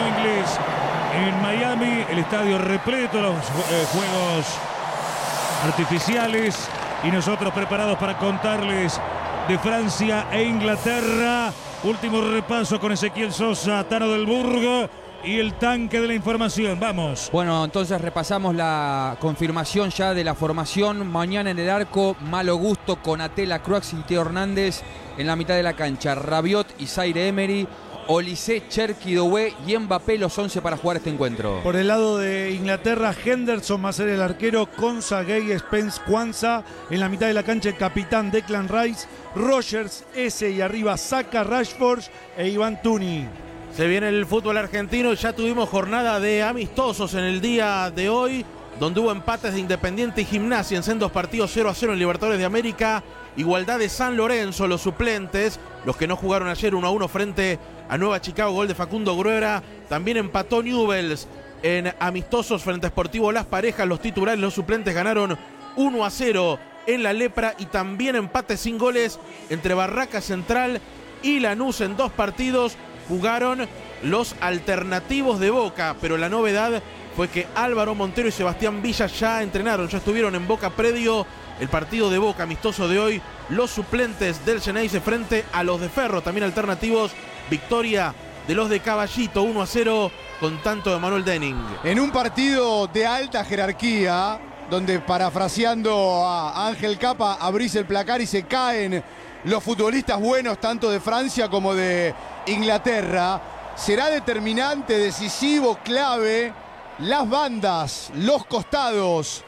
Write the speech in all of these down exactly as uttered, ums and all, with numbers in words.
inglés en Miami. El estadio repleto, los eh, juegos artificiales. Y nosotros preparados para contarles de Francia e Inglaterra. Último repaso con Ezequiel Sosa, Tano del Burgo y el tanque de la información. Vamos. Bueno, entonces repasamos la confirmación ya de la formación. Mañana en el arco, Malo Gusto, Konaté, Lacroix y Teo Hernández. En la mitad de la cancha, Rabiot y Zaire Emery, Olise, Cherki, Doué y Mbappé, los once para jugar este encuentro. Por el lado de Inglaterra, Henderson va a ser el arquero, Konsa, Gay, Spence, Kwanzaa. En la mitad de la cancha, el capitán Declan Rice, Rogers, S y arriba Saka, Rashford e Iván Tuni. Se viene el fútbol argentino y ya tuvimos jornada de amistosos en el día de hoy, donde hubo empates de Independiente y Gimnasia en sendos partidos cero a cero en Libertadores de América. Igualdad de San Lorenzo, los suplentes, los que no jugaron ayer, uno a uno frente a Nueva Chicago, gol de Facundo Gruera. También empató Newell's en amistosos frente a Sportivo Las Parejas. Los titulares, los suplentes ganaron uno a cero en La Lepra. Y también empate sin goles entre Barraca Central y Lanús en dos partidos. Jugaron los alternativos de Boca, pero la novedad fue que Álvaro Montero y Sebastián Villa ya entrenaron, ya estuvieron en Boca predio el partido de Boca amistoso de hoy. Los suplentes del Xeneize frente a los de Ferro, también alternativos. Victoria de los de Caballito, uno a cero con tanto de Manuel Denning. En un partido de alta jerarquía, donde parafraseando a Ángel Capa, abrís el placar y se caen los futbolistas buenos tanto de Francia como de Inglaterra, será determinante, decisivo, clave las bandas, los costados,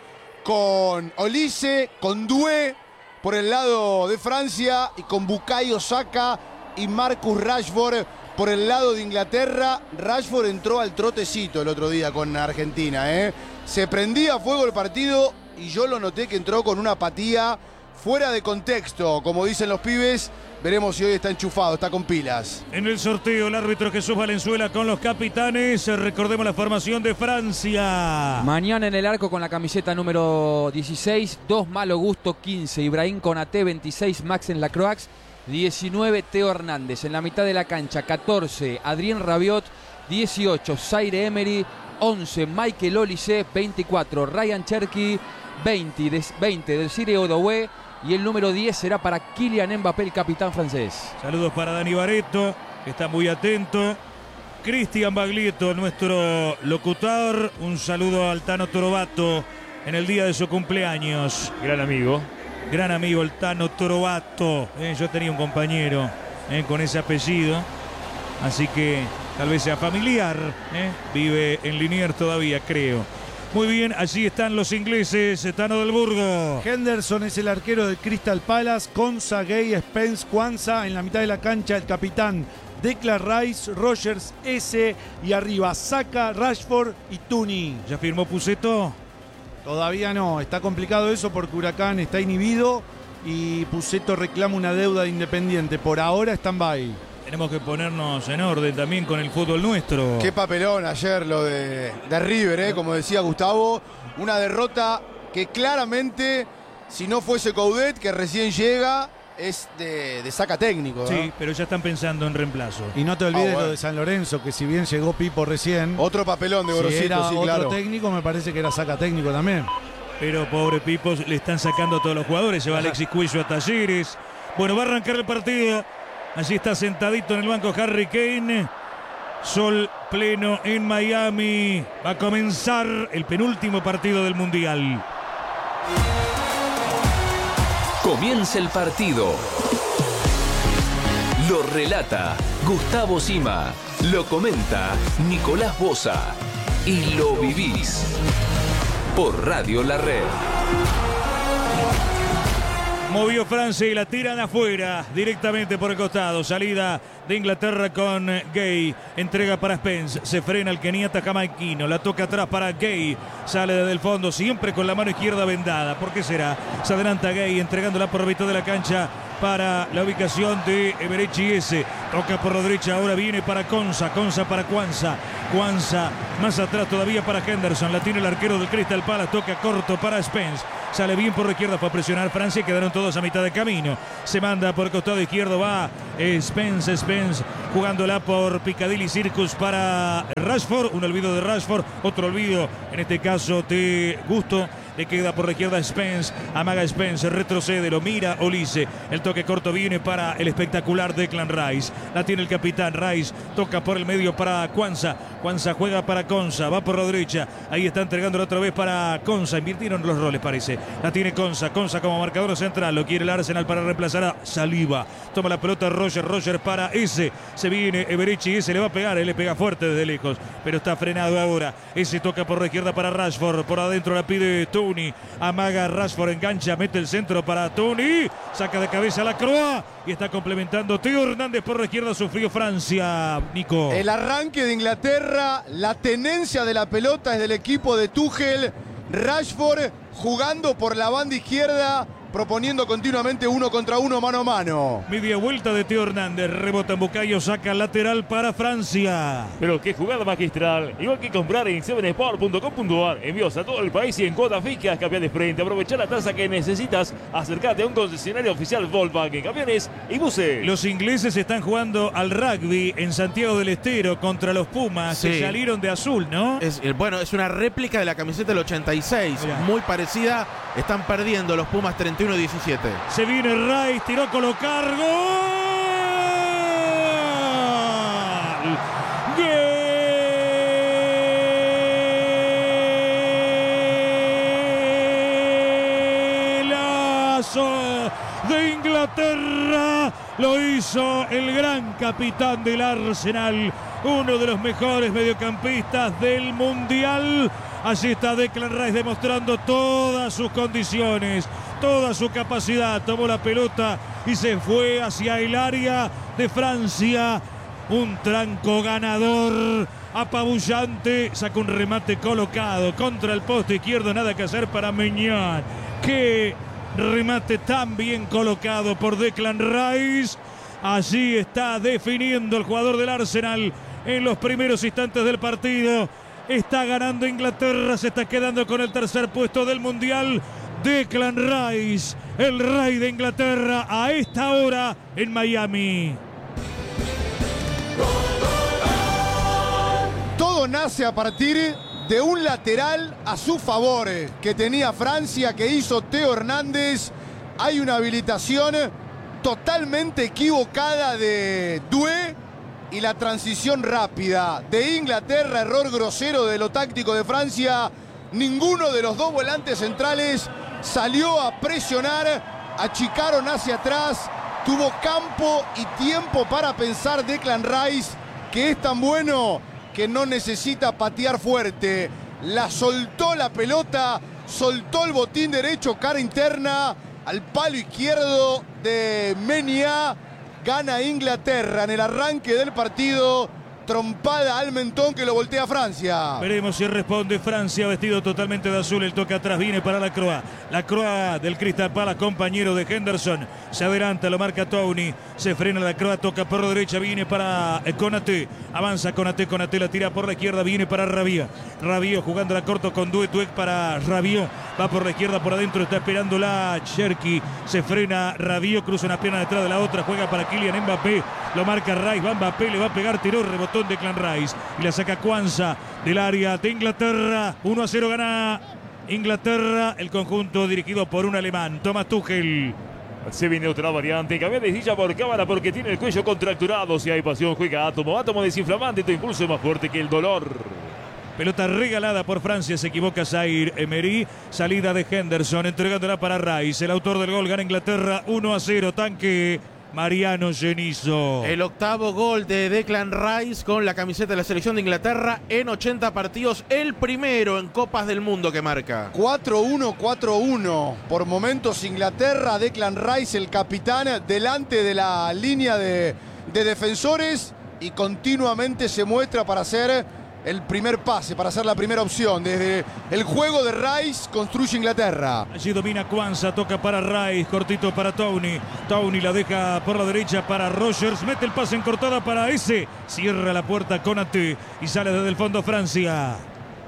con Olise, con Doué por el lado de Francia y con Bukayo Saka y Marcus Rashford por el lado de Inglaterra. Rashford entró al trotecito el otro día con Argentina, ¿eh? Se prendía a fuego el partido y yo lo noté que entró con una apatía fuera de contexto, como dicen los pibes. Veremos si hoy está enchufado, está con pilas. En el sorteo, el árbitro Jesús Valenzuela con los capitanes. Recordemos la formación de Francia. Mañana en el arco con la camiseta número dieciséis, dos Malo Gusto, quince, Ibrahim Konaté, veintiséis, Maxen Lacroix, diecinueve, Teo Hernández. En la mitad de la cancha, catorce, Adrien Rabiot, dieciocho, Zaire Emery, once, Michael Olise, veinticuatro, Ryan Cherki, veinte, veinte del Sirio Doué. Y el número diez será para Kylian Mbappé, el capitán francés. Saludos para Dani Barreto, que está muy atento. Cristian Baglietto, nuestro locutor. Un saludo al Tano Torobato en el día de su cumpleaños. Gran amigo. Gran amigo, el Tano Torobato. Eh, yo tenía un compañero eh, con ese apellido, así que tal vez sea familiar. Eh. Vive en Liniers todavía, creo. Muy bien, allí están los ingleses, Tano del Burgo. Henderson es el arquero del Crystal Palace, Konsa, Gay, Spence, Kwanzaa. En la mitad de la cancha, el capitán Declan Rice, Rogers, S y arriba Saka, Rashford y Tuni. ¿Ya firmó Pusetto? Todavía no, está complicado eso porque Huracán está inhibido y Pusetto reclama una deuda de Independiente. Por ahora stand-by. Tenemos que ponernos en orden también con el fútbol nuestro. Qué papelón ayer lo de, de River, ¿eh? Como decía Gustavo, una derrota que claramente, si no fuese Coudet, que recién llega, es de, de saca técnico, ¿no? Sí, pero ya están pensando en reemplazo. Y no te olvides Ah, bueno. lo de San Lorenzo, que si bien llegó Pipo recién, Otro papelón de Gorosito, si era sí, otro claro. técnico, me parece que era saca técnico también. Pero pobre Pipo, le están sacando a todos los jugadores. Se va Alexis Cuello a Talleres. Bueno, va a arrancar el partido. Allí está sentadito en el banco Harry Kane. Sol pleno en Miami. Va a comenzar el penúltimo partido del Mundial. Comienza el partido. Lo relata Gustavo Sima. Lo comenta Nicolás Boza. Y lo vivís por Radio La Red. Movió Francia y la tiran afuera, directamente por el costado. Salida de Inglaterra con Gay. Entrega para Spence. Se frena el keniata jamaiquino. La toca atrás para Gay. Sale desde el fondo, siempre con la mano izquierda vendada. ¿Por qué será? Se adelanta Gay, entregándola por la mitad de la cancha para la ubicación de Eberechi S. Toca por la derecha, ahora viene para Konsa. Konsa para Kwanzaa. Kwanzaa más atrás todavía para Henderson. La tiene el arquero del Crystal Palace. Toca corto para Spence. Sale bien por la izquierda, fue a presionar Francia y quedaron todos a mitad de camino. Se manda por el costado izquierdo, va Spence, Spence jugándola por Piccadilly Circus para Rashford. Un olvido de Rashford, otro olvido, en este caso de Gusto. Le queda por la izquierda Spence, amaga Spence, retrocede, lo mira Olise. El toque corto viene para el espectacular Declan Rice. La tiene el capitán Rice, toca por el medio para Quansah. Quansah juega para Konsa, va por la derecha. Ahí está entregándola otra vez para Konsa. Invirtieron los roles, parece. La tiene Konsa, Konsa como marcador central. Lo quiere el Arsenal para reemplazar a Saliba. Toma la pelota Roger, Roger para ese. Se viene Eberechi, ese le va a pegar. Él le pega fuerte desde lejos, pero está frenado ahora. Ese toca por la izquierda para Rashford. Por adentro la pide Tony. Amaga Rashford, engancha, mete el centro para Tony. Saca de cabeza la Croa y está complementando Teo Hernández por la izquierda. Sufrió Francia, Nico. El arranque de Inglaterra, la tenencia de la pelota es del equipo de Tuchel. Rashford jugando por la banda izquierda, proponiendo continuamente uno contra uno, mano a mano. Media vuelta de Teo Hernández, rebota en Bucayo, saca lateral para Francia. Pero qué jugada magistral. Igual que comprar en seven sport punto com punto a r. Envíos a todo el país y en cuotas fijas, campeones frente. Aprovecha la tasa que necesitas. Acércate a un concesionario oficial Volkswagen, campeones y buses. Los ingleses están jugando al rugby en Santiago del Estero contra los Pumas, sí, que salieron de azul, ¿no? Es, bueno, es una réplica de la camiseta del ochenta y seis. Mirá. Muy parecida. Están perdiendo los Pumas treinta y uno a diecisiete. Se viene Rice, tiró a colocar. ¡Gol! ¡Golazo de Inglaterra! Lo hizo el gran capitán del Arsenal, uno de los mejores mediocampistas del Mundial. Allí está Declan Rice demostrando todas sus condiciones, toda su capacidad. Tomó la pelota y se fue hacia el área de Francia. Un tranco ganador, apabullante. Saca un remate colocado contra el poste izquierdo. Nada que hacer para Meñán. Qué remate tan bien colocado por Declan Rice. Allí está definiendo el jugador del Arsenal en los primeros instantes del partido. Está ganando Inglaterra, se está quedando con el tercer puesto del Mundial. Declan Rice, el rey de Inglaterra, a esta hora en Miami. Todo nace a partir de un lateral a su favor que tenía Francia, que hizo Teo Hernández. Hay una habilitación totalmente equivocada de Doué. Y la transición rápida de Inglaterra, error grosero de lo táctico de Francia. Ninguno de los dos volantes centrales salió a presionar, achicaron hacia atrás. Tuvo campo y tiempo para pensar Declan Rice, que es tan bueno que no necesita patear fuerte. La soltó la pelota, soltó el botín derecho, cara interna, al palo izquierdo de Menia. Gana Inglaterra en el arranque del partido. Trompada al mentón que lo voltea a Francia. Veremos si responde Francia, vestido totalmente de azul. El toque atrás viene para la Croa. La Croa del Crystal Palace, compañero de Henderson. Se adelanta, lo marca Tony. Se frena la Croa, toca por la derecha, viene para Konaté. Avanza Konaté, Konaté la tira por la izquierda, viene para Rabiot. Rabiot jugando la corto con Doué, Doué para Rabiot. Va por la izquierda, por adentro, está esperando la Cherki. Se frena Rabiot, cruza una pierna detrás de la otra, juega para Kylian Mbappé. Lo marca Rice, va Mbappé, le va a pegar, tiró, rebotón de Declan Rice. Y la saca Quansah del área de Inglaterra. uno a cero gana Inglaterra, el conjunto dirigido por un alemán, Thomas Tuchel. Se viene otra variante, cambia de silla por cámara porque tiene el cuello contracturado. Si hay pasión, juega Átomo. Átomo desinflamante, tu impulso es más fuerte que el dolor. Pelota regalada por Francia, se equivoca Zaire Emery. Salida de Henderson, entregándola para Rice. El autor del gol, gana Inglaterra uno a cero. Tanque Mariano Genizo. El octavo gol de Declan Rice con la camiseta de la selección de Inglaterra en ochenta partidos. El primero en Copas del Mundo que marca. cuatro uno, cuatro uno. Por momentos Inglaterra, Declan Rice, el capitán, delante de la línea de, de defensores. Y continuamente se muestra para hacer el primer pase, para hacer la primera opción. Desde el juego de Rice construye Inglaterra. Allí domina Quansah, toca para Rice, cortito para Tony. Tony la deja por la derecha para Rogers, mete el pase en cortada para ese. Cierra la puerta Konaté y sale desde el fondo Francia.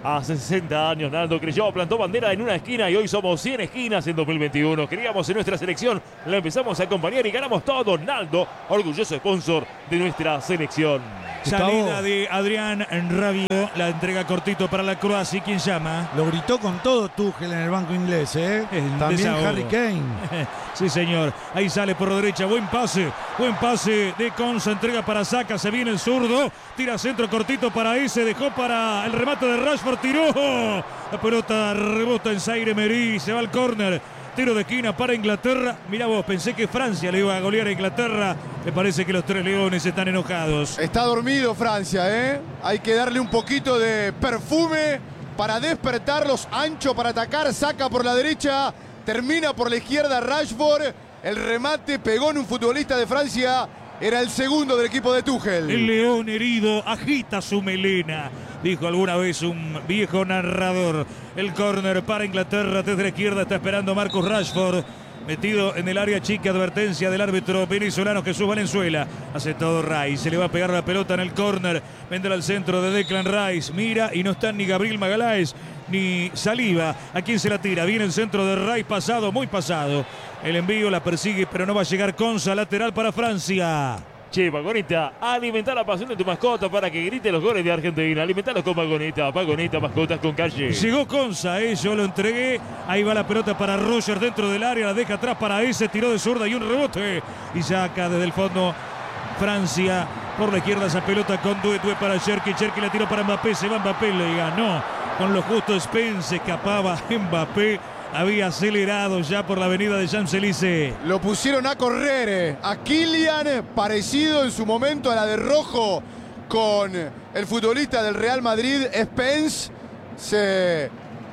Hace sesenta años Naldo creyó, plantó bandera en una esquina y hoy somos cien esquinas en dos mil veintiuno. Queríamos en nuestra selección, la empezamos a acompañar y ganamos todo. Naldo, orgulloso sponsor de nuestra selección. Salida de Adrián Rabiot, la entrega cortito para la Croacia. ¿Quién llama? Lo gritó con todo Tuchel en el banco inglés, ¿eh? El También desahogo. Harry Kane. Sí, señor. Ahí sale por la derecha. Buen pase. Buen pase de Konsa. Entrega para Saka. Se viene el zurdo. Tira centro cortito para ese. Dejó para el remate de Rashford. Tiró. La pelota rebota en Zaire Emery. Se va al córner. Tiro de esquina para Inglaterra. Mirá vos, pensé que Francia le iba a golear a Inglaterra. Me parece que los tres leones están enojados. Está dormido Francia, ¿eh? Hay que darle un poquito de perfume para despertarlos. Ancho para atacar, saca por la derecha, termina por la izquierda Rashford. El remate pegó en un futbolista de Francia. Era el segundo del equipo de Tuchel. El león herido agita su melena, dijo alguna vez un viejo narrador. El córner para Inglaterra desde la izquierda. Está esperando Marcus Rashford. Metido en el área chica, advertencia del árbitro venezolano Jesús Valenzuela. Hace todo Rice, se le va a pegar la pelota en el córner. Vendrá al centro de Declan Rice. Mira y no están ni Gabriel Magalhães ni Saliba. ¿A quién se la tira? Viene el centro de Rice, pasado, muy pasado. El envío la persigue, pero no va a llegar. Konsa, lateral para Francia. Che, Pagonita, alimenta la pasión de tu mascota para que grite los goles de Argentina. Alimentalos con Pagonita, Pagonita, mascotas con calle. Llegó Konsa, eh, yo lo entregué. Ahí va la pelota para Roger dentro del área. La deja atrás para ese. Tiró de zurda y un rebote. Y saca desde el fondo Francia. Por la izquierda esa pelota con Doué, Doué para Cherki. Cherki la tiró para Mbappé. Se va Mbappé, le ganó. Con lo justo Spence escapaba Mbappé. Había acelerado ya por la avenida de Champs-Élysées. Lo pusieron a correr eh. a Kylian, parecido en su momento a la de Rojo con el futbolista del Real Madrid, Spence. Se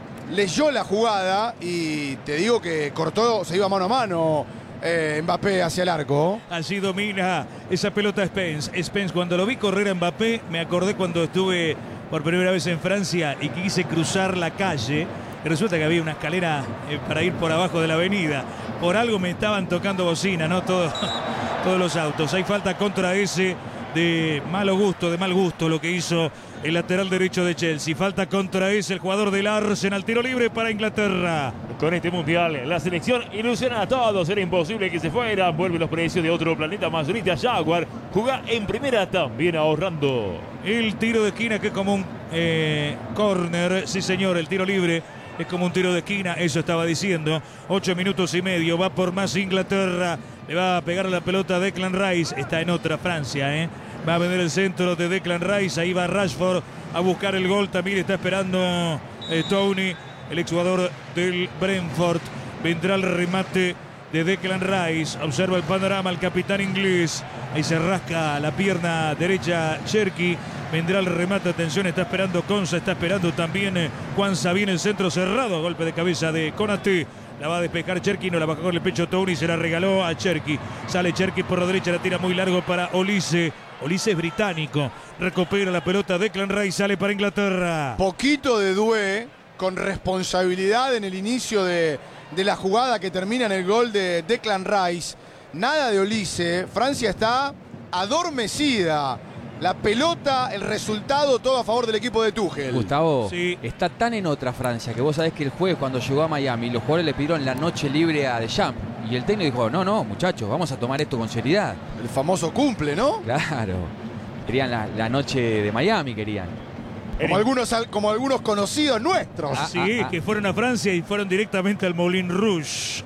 leyó la jugada y te digo que cortó, se iba mano a mano eh, Mbappé hacia el arco. Allí domina esa pelota Spence. Spence, cuando lo vi correr a Mbappé, me acordé cuando estuve por primera vez en Francia y quise cruzar la calle. Resulta que había una escalera eh, para ir por abajo de la avenida. Por algo me estaban tocando bocina, ¿no? Todo, todos los autos. Hay falta contra ese de malo gusto, de mal gusto, lo que hizo el lateral derecho de Chelsea. Falta contra ese, el jugador del Arsenal. Tiro libre para Inglaterra. Con este mundial, la selección ilusiona a todos. Era imposible que se fueran. Vuelven los precios de otro planeta. Mayorita Jaguar juega en primera, también ahorrando. El tiro de esquina, que es como un eh, córner. Sí, señor, el tiro libre es como un tiro de esquina, eso estaba diciendo. Ocho minutos y medio, va por más Inglaterra. Le va a pegar la pelota a Declan Rice. Está en otra Francia, ¿eh? Va a venir el centro de Declan Rice. Ahí va Rashford a buscar el gol. También está esperando eh, Tony, el exjugador del Brentford. Vendrá el remate de Declan Rice. Observa el panorama el capitán inglés. Ahí se rasca la pierna derecha Cherki. Vendrá el remate, atención, está esperando Konsa, está esperando también eh, Kwanza, viene el centro cerrado, golpe de cabeza de Konaté. La va a despejar Cherki, no la bajó con el pecho Tony, se la regaló a Cherki. Sale Cherki por la derecha, la tira muy largo para Olise. Olise es británico, recupera la pelota Declan Rice, sale para Inglaterra. Poquito de Doué, con responsabilidad en el inicio de, de la jugada que termina en el gol de Declan Rice. Nada de Olise, Francia está adormecida. La pelota, el resultado, todo a favor del equipo de Tuchel. Gustavo, sí. Está tan en otra Francia que vos sabés que el jueves cuando llegó a Miami los jugadores le pidieron la noche libre a Deschamps y el técnico dijo, no, no, muchachos, vamos a tomar esto con seriedad. El famoso cumple, ¿no? Claro, querían la, la noche de Miami, querían. Como algunos, como algunos conocidos nuestros. Ah, Sí, ah, ah. que fueron a Francia y fueron directamente al Moulin Rouge.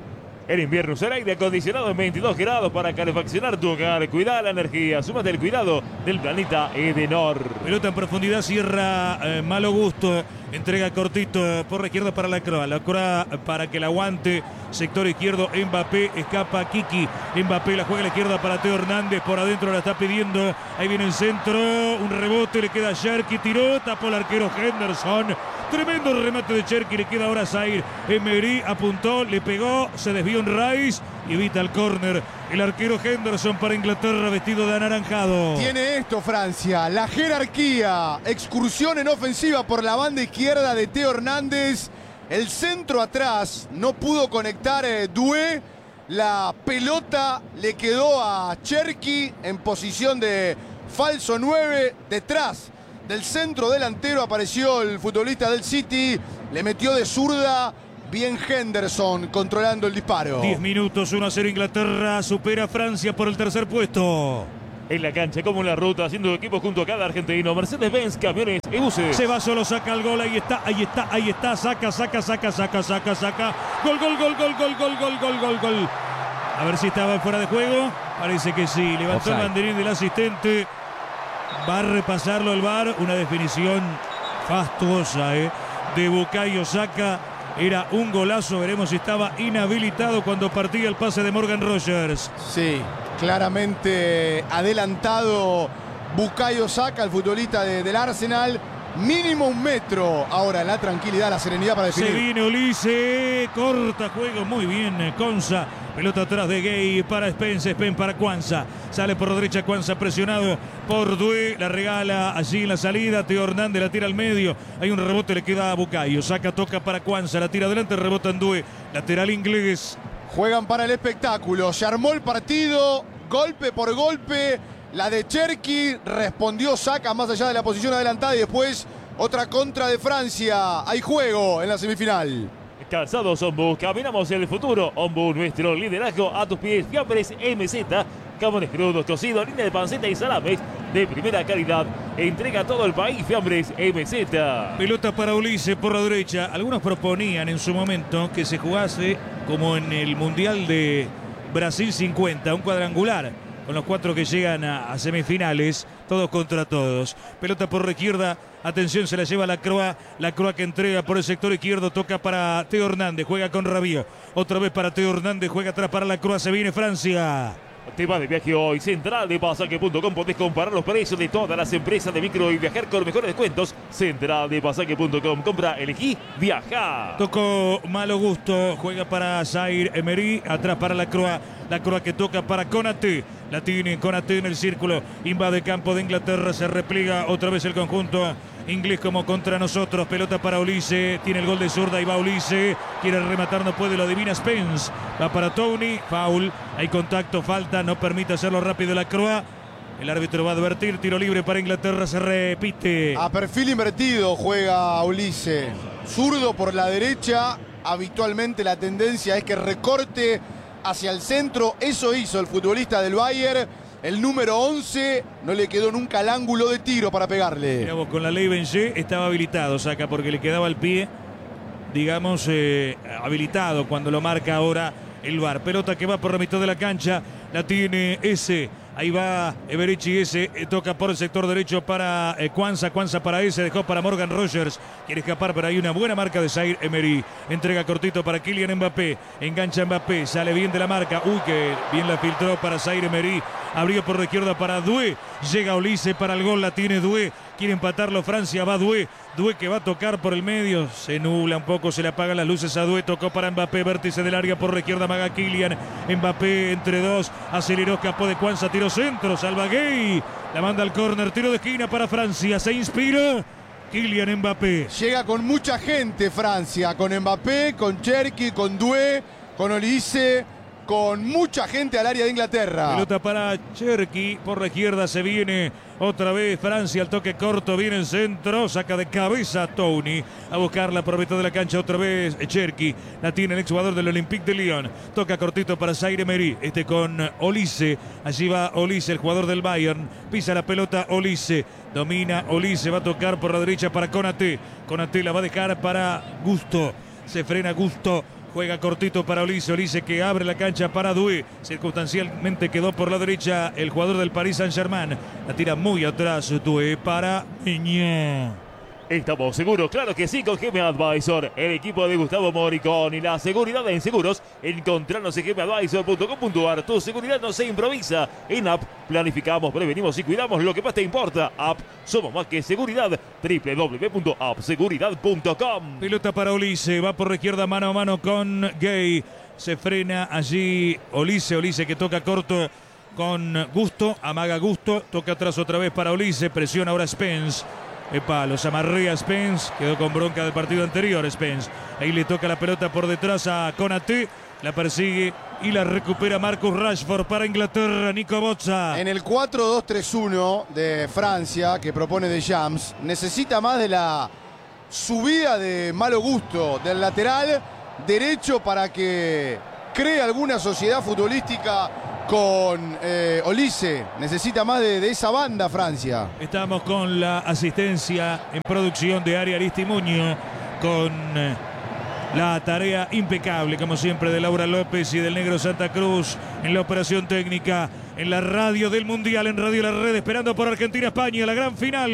En invierno usar aire acondicionado en veintidós grados para calefaccionar tu hogar. Cuida la energía. Súmate el cuidado del planeta Edenor. Pelota en profundidad, cierra eh, Malo Gusto. Entrega cortito por la izquierda para la Croa. La Croa para que la aguante. Sector izquierdo, Mbappé. Escapa Kiki. Mbappé la juega a la izquierda para Teo Hernández. Por adentro la está pidiendo. Ahí viene el centro. Un rebote. Le queda a Cherki. Tiró. Tapó el arquero Henderson. Tremendo remate de Cherki. Le queda ahora a Zaire Emery. Apuntó. Le pegó. Se desvió en Rice. Y evita el córner. El arquero Henderson para Inglaterra vestido de anaranjado. Tiene esto Francia, la jerarquía, excursión en ofensiva por la banda izquierda de Teo Hernández, el centro atrás, no pudo conectar eh, Doué, la pelota le quedó a Cherki en posición de falso nueve, detrás del centro delantero apareció el futbolista del City, le metió de zurda, bien Henderson controlando el disparo. diez minutos, uno a cero Inglaterra, supera a Francia por el tercer puesto. En la cancha, como en la ruta, haciendo equipo junto a cada argentino. Mercedes-Benz, camiones y buses. Se va solo, saca el gol, ahí está, ahí está, ahí está, saca, saca, saca, saca, saca, saca. Gol, gol, gol, gol, gol, gol, gol, gol, gol, gol. A ver si estaba fuera de juego. Parece que sí. Levantó Offside. el banderín del asistente. Va a repasarlo el V A R. Una definición fastuosa, ¿eh? De Bukayo Saka. Era un golazo. Veremos si estaba inhabilitado cuando partía el pase de Morgan Rogers. Sí, claramente adelantado Bukayo Saka, el futbolista de- del Arsenal. Mínimo un metro. Ahora la tranquilidad, la serenidad para Se definir. viene Ulises, corta juego, muy bien, Konsa, pelota atrás de Gay para Spence, Spence para Kwanza, sale por la derecha Kwanza presionado por Due, la regala allí en la salida, Teo Hernández la tira al medio, hay un rebote, le queda a Bukayo, saca, toca para Kwanza, la tira adelante, rebota en Due, lateral inglés. Juegan para el espectáculo. Se armó el partido, golpe por golpe. La de Cherki, respondió Saka más allá de la posición adelantada y después otra contra de Francia. Hay juego en la semifinal. Calzados Ombu, caminamos el futuro. Ombu, nuestro liderazgo a tus pies. Fiambres M Z, jamones crudos, cocidos, línea de panceta y salames de primera calidad. Entrega a todo el país Fiambres M Z. Pelota para Ulises por la derecha. Algunos proponían en su momento que se jugase como en el Mundial de Brasil cincuenta, un cuadrangular, con los cuatro que llegan a, a semifinales, todos contra todos. Pelota por la izquierda, atención, se la lleva la Croa, la Croa que entrega por el sector izquierdo, toca para Teo Hernández, juega con Rabiot, otra vez para Teo Hernández, juega atrás para la Croa, se viene Francia. Te vas de viaje hoy, central de pasaje punto com. Podés comparar los precios de todas las empresas de micro y viajar con mejores descuentos. central de pasaje punto com. Compra, elegí, viaja. Tocó Malo Gusto, juega para Zaire Emery, atrás para la Croa, la Croa que toca para Konaté, la tiene Konaté en el círculo, invade campo de Inglaterra, se repliega otra vez el conjunto inglés como contra nosotros, pelota para Ulises, tiene el gol de zurda y va Ulises, quiere rematar, no puede, lo adivina Spence, va para Tony, foul, hay contacto, falta, no permite hacerlo rápido la Croa. El árbitro va a advertir, tiro libre para Inglaterra, se repite. A perfil invertido juega Ulises. Zurdo por la derecha. Habitualmente la tendencia es que recorte hacia el centro. Eso hizo el futbolista del Bayern. El número once no le quedó nunca el ángulo de tiro para pegarle. Mirá vos, con la ley Benché estaba habilitado, Saka, porque le quedaba el pie, digamos, eh, habilitado cuando lo marca ahora el V A R. Pelota que va por la mitad de la cancha, la tiene ese. Ahí va Eberici, ese eh, toca por el sector derecho para eh, Kwanza, Kwanza para ese, dejó para Morgan Rogers, quiere escapar, pero hay una buena marca de Zaire Emery, entrega cortito para Kylian Mbappé, engancha Mbappé, sale bien de la marca, uy, que bien la filtró para Zaire Emery, abrió por la izquierda para Doué, llega Ulises para el gol, la tiene Doué, quiere empatarlo Francia, va Doué, Doué que va a tocar por el medio, se nubla un poco, se le apagan las luces a Doué, tocó para Mbappé, vértice del área por la izquierda, maga Kylian, Mbappé entre dos, aceleró, escapó de Kwanza, tiró centro, salva Gay, la manda al córner, tiro de esquina para Francia, se inspira Kylian Mbappé. Llega con mucha gente Francia, con Mbappé, con Cherki, con Doué, con Olise, con mucha gente al área de Inglaterra. Pelota para Cherki, por la izquierda se viene otra vez Francia, el toque corto, viene en centro, saca de cabeza a Tony, a buscarla por mitad de la cancha otra vez Cherki, la tiene el exjugador del Olympique de Lyon, toca cortito para Zaire Emery, este con Olise, allí va Olise, el jugador del Bayern, pisa la pelota Olise, domina Olise, va a tocar por la derecha para Konaté, Konaté la va a dejar para Gusto, se frena Gusto, juega cortito para Olise, Olise que abre la cancha para Doué, circunstancialmente quedó por la derecha el jugador del Paris Saint-Germain, la tira muy atrás Doué para Mignon. Estamos seguros, claro que sí, con G M Advisor, el equipo de Gustavo Moricón y la seguridad en seguros. Encontrarnos en g m advisor punto com punto a r. Tu seguridad no se improvisa. En App planificamos, prevenimos y cuidamos lo que más te importa. App, somos más que seguridad. w w w punto app seguridad punto com. Pelota para Olise, va por la izquierda mano a mano con Gay. Se frena allí Olise, Olise que toca corto con Gusto, amaga Gusto, toca atrás otra vez para Olise, presiona ahora Spence. Epa, los amarrea Spence, quedó con bronca del partido anterior Spence. Ahí le toca la pelota por detrás a Konaté. La persigue y la recupera Marcus Rashford para Inglaterra. Nico Bozza. En el cuatro dos tres uno de Francia, que propone Deschamps, necesita más de la subida de Malo Gusto del lateral derecho para que cree alguna sociedad futbolística con eh, Olise. Necesita más de, de esa banda Francia. Estamos con la asistencia en producción de Ari Aristimuño, con eh, la tarea impecable, como siempre, de Laura López y del Negro Santa Cruz en la operación técnica, en la radio del Mundial, en Radio La Red, esperando por Argentina-España, la gran final.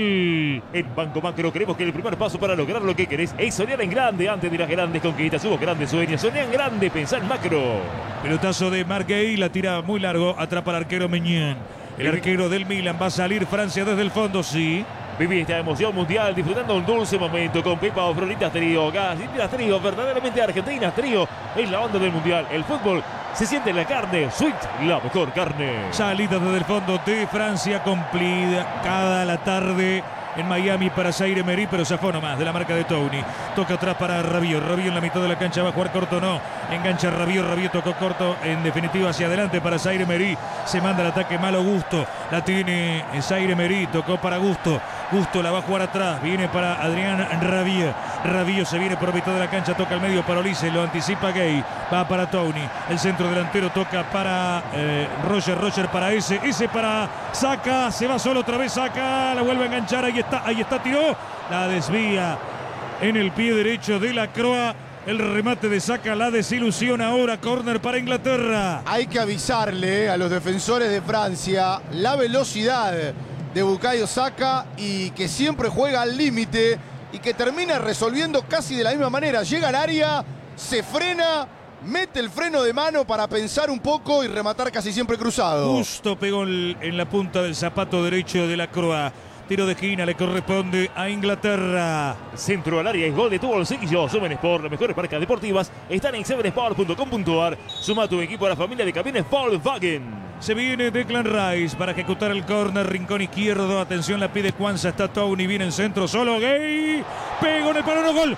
En Banco Macro creemos que el primer paso para lograr lo que querés es soñar en grande antes de las grandes conquistas. Hubo grandes sueños, soñá en grande, pensá en macro. Pelotazo de Marc Guéhi, la tira muy largo, atrapa al arquero Meñán. El arquero del Milan, va a salir Francia desde el fondo, sí. Viví esta emoción mundial disfrutando un dulce momento con Pepa o Floritas Trío. Galletitas Trío, verdaderamente Argentinas Trío. Es la onda del mundial. El fútbol se siente en la carne. Sweet, la mejor carne. Salida desde el fondo de Francia, complicada la tarde en Miami para Zaire Emery, pero zafó nomás de la marca de Tony. Toca atrás para Rabiot. Rabiot en la mitad de la cancha va a jugar corto, no. Engancha Rabiot, Rabiot tocó corto, en definitiva hacia adelante para Zaire Emery. Se manda el ataque Malo Gusto. La tiene Zaire Emery, tocó para Gusto. Gusto la va a jugar atrás, viene para Adrián Rabiot. Rabiot se viene por mitad de la cancha, toca al medio para Olise, lo anticipa Guéhi, va para Tony. El centro delantero toca para eh, Roger, Roger para ese, ese para Saka, se va solo otra vez Saka, la vuelve a enganchar, ahí está, ahí está, tiró, la desvía en el pie derecho de la Croa. El remate de Saka, la desilusión ahora, córner para Inglaterra. Hay que avisarle a los defensores de Francia la velocidad de Bukayo Saka y que siempre juega al límite y que termina resolviendo casi de la misma manera. Llega al área, se frena, mete el freno de mano para pensar un poco y rematar casi siempre cruzado. Justo pegó el, en la punta del zapato derecho de la Croa. Tiro de esquina le corresponde a Inglaterra. Centro al área y gol de tu bolsillo. Seven Sport, las mejores marcas deportivas están en seven sport punto com punto a r. Suma tu equipo a la familia de camiones Volkswagen. Se viene Declan Rice para ejecutar el córner, rincón izquierdo. Atención, la pide Kwanza, está Tony, viene en centro, solo Guéhi. Pegó en el palo, gol.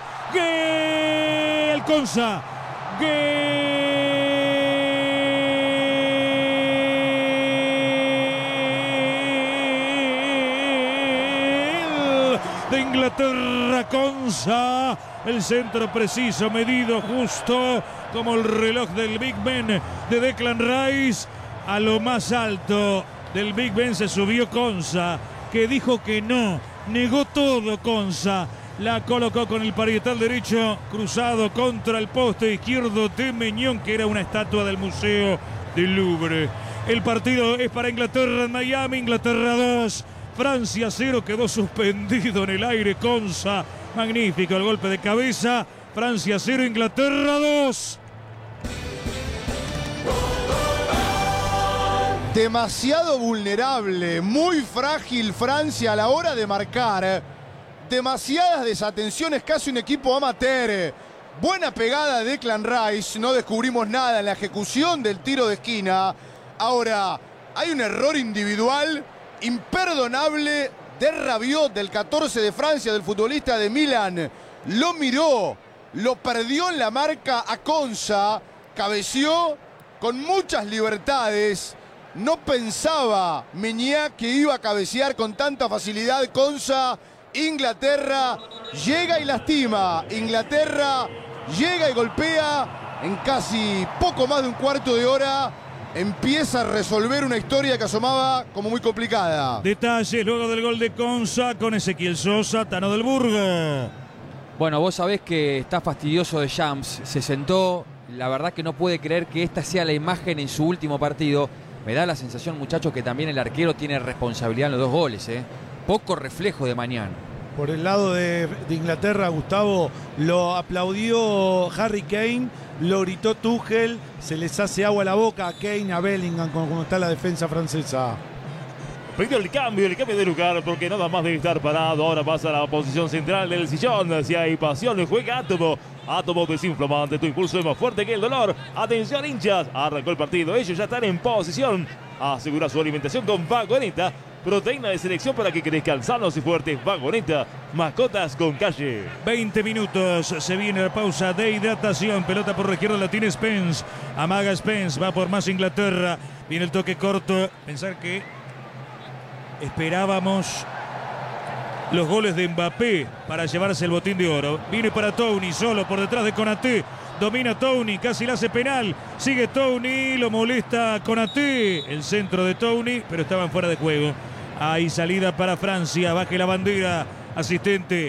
Guéhi, el Konsa. Guéhi. De Inglaterra, Konsa, el centro preciso, medido, justo como el reloj del Big Ben de Declan Rice. A lo más alto del Big Ben se subió Konsa, que dijo que no, negó todo Konsa. La colocó con el parietal derecho cruzado contra el poste izquierdo de Meñón, que era una estatua del Museo del Louvre. El partido es para Inglaterra en Miami, Inglaterra dos. Francia cero, quedó suspendido en el aire Konsa. Magnífico el golpe de cabeza. Francia cero, Inglaterra dos. Demasiado vulnerable, muy frágil Francia a la hora de marcar. Demasiadas desatenciones, casi un equipo amateur. Buena pegada de Declan Rice, no descubrimos nada en la ejecución del tiro de esquina. Ahora, hay un error individual imperdonable de Rabiot, del catorce de Francia, del futbolista de Milan. Lo miró, lo perdió en la marca a Konsa, cabeció con muchas libertades. No pensaba Meñá que iba a cabecear con tanta facilidad Konsa. Inglaterra llega y lastima. Inglaterra llega y golpea. En casi poco más de un cuarto de hora empieza a resolver una historia que asomaba como muy complicada. Detalles luego del gol de Konsa con Ezequiel Sosa, Tano del Burgo. Bueno, vos sabés que está fastidioso de Shams. Se sentó. La verdad que no puede creer que esta sea la imagen en su último partido. Me da la sensación, muchachos, que también el arquero tiene responsabilidad en los dos goles, ¿eh? Poco reflejo de mañana. Por el lado de, de Inglaterra, Gustavo, lo aplaudió Harry Kane, lo gritó Tuchel, se les hace agua a la boca a Kane, a Bellingham, como, como está la defensa francesa. Pidió el cambio, el cambio de lugar, porque nada más debe estar parado. Ahora pasa a la posición central del sillón. Si hay pasión, juega Átomo. Átomo desinflamante, tu impulso es más fuerte que el dolor. Atención, hinchas, arrancó el partido. Ellos ya están en posición. Asegura su alimentación con Vagoneta. proteína de selección para que crezcan sanos y fuertes. Vagoneta, mascotas con calle. veinte minutos, se viene la pausa de hidratación. Pelota por la izquierda, la tiene Spence. Amaga Spence, va por más Inglaterra. Viene el toque corto. Pensar que esperábamos los goles de Mbappé para llevarse el botín de oro. Viene para Tony, solo por detrás de Konaté. Domina Tony, casi le hace penal. Sigue Tony, lo molesta Konaté. El centro de Tony, pero estaban fuera de juego. Hay salida para Francia, baje la bandera. Asistente